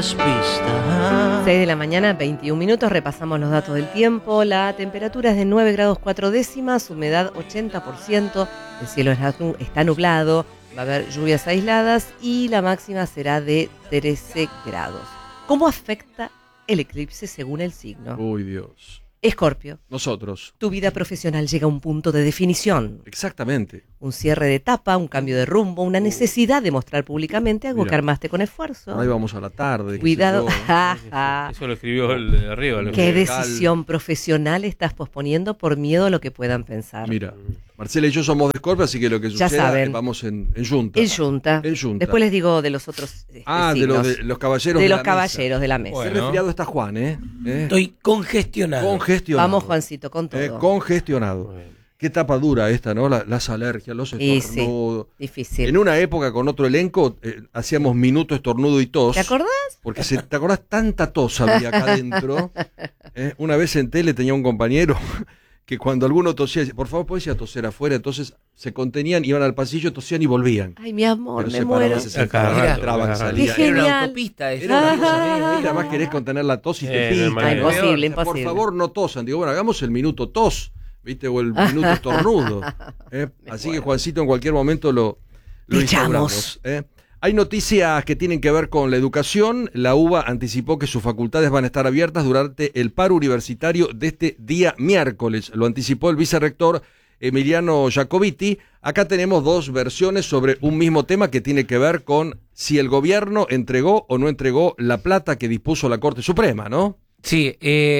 6 de la mañana, 21 minutos, repasamos los datos del tiempo. La temperatura es de 9 grados 4 décimas, humedad 80%, el cielo está nublado, va a haber lluvias aisladas y la máxima será de 13 grados. ¿Cómo afecta el eclipse según el signo? Uy, Dios. Escorpio. Nosotros. Tu vida profesional llega a un punto de definición. Exactamente. Un cierre de etapa, un cambio de rumbo, una necesidad de mostrar públicamente algo que armaste con esfuerzo. Ahí vamos a la tarde. Cuidado. Eso lo escribió el de arriba. ¿Qué decisión profesional estás posponiendo por miedo a lo que puedan pensar? Mira, Marcela y yo somos de Escorpio, así que lo que suceda vamos en yunta. En yunta. Después les digo de los otros signos. De los caballeros de la mesa. Caballeros de la mesa. Bueno. Qué resfriado está Juan, Estoy congestionado. Vamos, Juancito, con todo. Congestionado. Bueno. Qué etapa dura esta, ¿no? Las alergias, los estornudos. Sí, difícil. En una época con otro elenco hacíamos minuto, estornudo y tos. ¿Te acordás? Porque ¿te acordás? Tanta tos había acá adentro. Una vez en tele tenía un compañero que cuando alguno tosía, decía, por favor, ¿podés ir a toser afuera? Entonces se contenían, iban al pasillo, tosían y volvían. Ay, mi amor, pero me muero. Entraban, salían. Qué Era una genial. autopista. Además querés contener la tos y te pica. Imposible. Por favor, no tosan. Digo, bueno, hagamos el minuto tos, ¿viste? O el minuto estornudo. Así que, Juancito, en cualquier momento lo instauramos. Hay noticias que tienen que ver con la educación. La UBA anticipó que sus facultades van a estar abiertas durante el paro universitario de este día miércoles. Lo anticipó el vicerrector Emiliano Jacobiti. Acá tenemos dos versiones sobre un mismo tema que tiene que ver con si el gobierno entregó o no entregó la plata que dispuso la Corte Suprema, ¿no? Sí,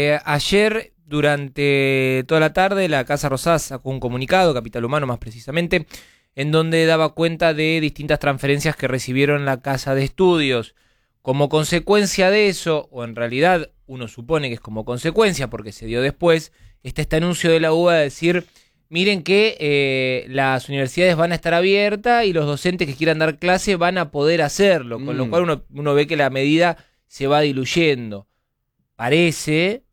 ayer durante toda la tarde la Casa Rosada sacó un comunicado, Capital Humano más precisamente, en donde daba cuenta de distintas transferencias que recibieron la Casa de Estudios. Como consecuencia de eso, o en realidad uno supone que es como consecuencia porque se dio después, está este anuncio de la UBA de decir, miren que las universidades van a estar abiertas y los docentes que quieran dar clase van a poder hacerlo, con lo cual uno ve que la medida se va diluyendo. Parecería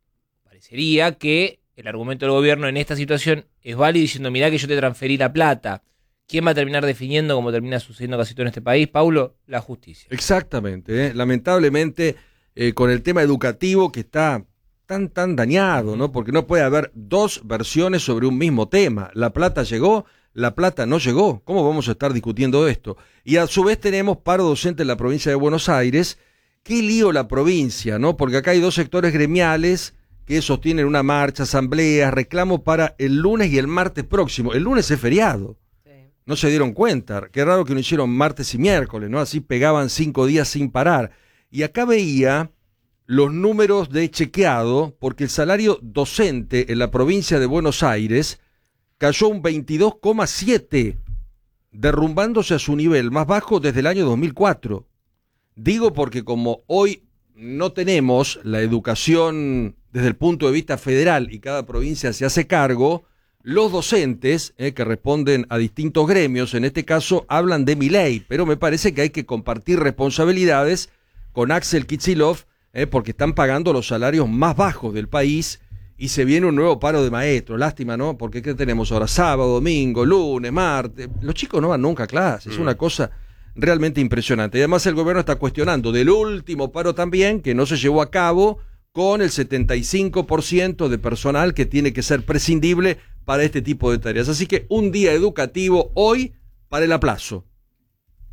que el argumento del gobierno en esta situación es válido diciendo, mirá que yo te transferí la plata. ¿Quién va a terminar definiendo, como termina sucediendo casi todo en este país, Paulo? La justicia. Exactamente. Lamentablemente, con el tema educativo que está tan dañado, ¿no? Porque no puede haber dos versiones sobre un mismo tema. La plata llegó, la plata no llegó. ¿Cómo vamos a estar discutiendo esto? Y a su vez tenemos paro docente en la provincia de Buenos Aires. Qué lío la provincia, ¿no? Porque acá hay dos sectores gremiales que sostienen una marcha, asambleas, reclamos para el lunes y el martes próximo. El lunes es feriado. No se dieron cuenta. Qué raro que no hicieron martes y miércoles, ¿no? Así pegaban 5 días sin parar. Y acá veía los números de chequeado, porque el salario docente en la provincia de Buenos Aires cayó un 22,7, derrumbándose a su nivel más bajo desde el año 2004. Digo porque como hoy no tenemos la educación desde el punto de vista federal y cada provincia se hace cargo, los docentes que responden a distintos gremios, en este caso, hablan de Milei, pero me parece que hay que compartir responsabilidades con Axel Kicillof, porque están pagando los salarios más bajos del país y se viene un nuevo paro de maestros. Lástima, ¿no? Porque ¿qué tenemos ahora? Sábado, domingo, lunes, martes. Los chicos no van nunca a clases, es una cosa realmente impresionante. Y además el gobierno está cuestionando del último paro también, que no se llevó a cabo, con el 75% de personal que tiene que ser prescindible para este tipo de tareas. Así que un día educativo hoy para el aplazo.